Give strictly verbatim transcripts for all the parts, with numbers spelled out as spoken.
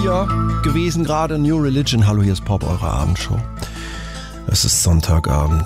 vier gewesen gerade. New Religion. Hallo, hier ist Pop, eure Abendshow. Es ist Sonntagabend.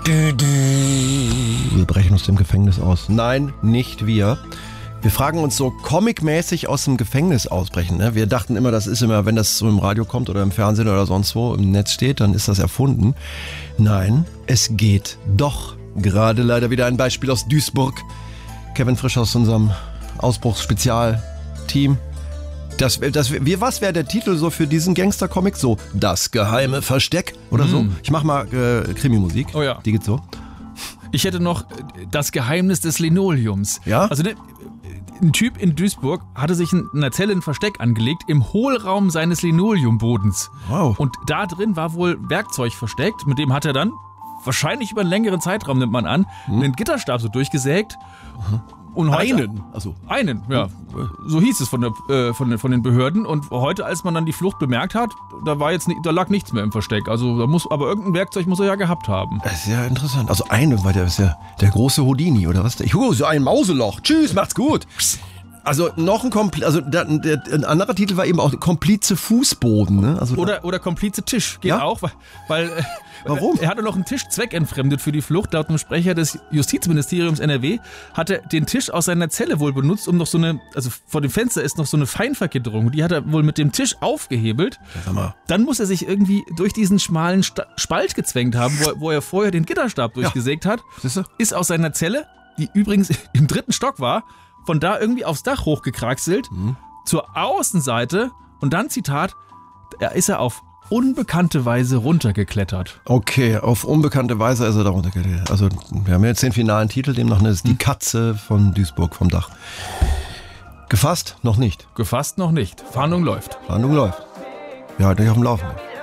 Wir brechen aus dem Gefängnis aus. Nein, nicht wir. Wir fragen uns so comicmäßig aus dem Gefängnis ausbrechen. Ne? Wir dachten immer, das ist immer, wenn das so im Radio kommt oder im Fernsehen oder sonst wo im Netz steht, dann ist das erfunden. Nein, es geht doch. Gerade leider wieder ein Beispiel aus Duisburg. Kevin Frisch aus unserem Ausbruchsspezialteam. Das, das, wie, was wäre der Titel so für diesen Gangster-Comic? So, das geheime Versteck oder mm. so? Ich mach mal äh, Krimi-Musik. Oh ja. Die geht so. Ich hätte noch das Geheimnis des Linoleums. Ja? Also ne, ein Typ in Duisburg hatte sich in einer Zelle ein Versteck angelegt im Hohlraum seines Linoleumbodens. Wow. Und da drin war wohl Werkzeug versteckt, mit dem hat er dann, wahrscheinlich über einen längeren Zeitraum nimmt man an, hm. einen Gitterstab so durchgesägt. Mhm. Und heute, einen? Also. Einen, ja. So hieß es von, der, äh, von, den, von den Behörden. Und heute, als man dann die Flucht bemerkt hat, da, war jetzt, da lag nichts mehr im Versteck. Also da muss, aber irgendein Werkzeug muss er ja gehabt haben. Das ist ja interessant. Also eine, weil der ist ja der große Houdini, oder was? Ich oh, so ein Mauseloch. Tschüss, macht's gut. Also noch ein Kompl- also der, der, ein anderer Titel war eben auch Komplize Fußboden, ne? Also oder oder Komplize Tisch geht ja? auch, weil, weil warum? Er hatte noch einen Tisch zweckentfremdet für die Flucht. Laut dem Sprecher des Justizministeriums N R W hat er den Tisch aus seiner Zelle wohl benutzt, um noch so eine, also vor dem Fenster ist noch so eine Feinvergitterung. Die hat er wohl mit dem Tisch aufgehebelt. Sag mal. Dann muss er sich irgendwie durch diesen schmalen Sta- Spalt gezwängt haben, wo, wo er vorher den Gitterstab durchgesägt ja. hat. Siehste? Ist aus seiner Zelle, die übrigens im dritten Stock war, von da irgendwie aufs Dach hochgekraxelt, mhm. zur Außenseite und dann, Zitat, da ist er auf unbekannte Weise runtergeklettert. Okay, auf unbekannte Weise ist er da runtergeklettert. Also wir haben jetzt den finalen Titel, demnach ist die Katze von Duisburg vom Dach. Gefasst? Noch nicht. Gefasst noch nicht. Fahndung läuft. Fahndung läuft. Ja, halt nicht auf dem Laufenden.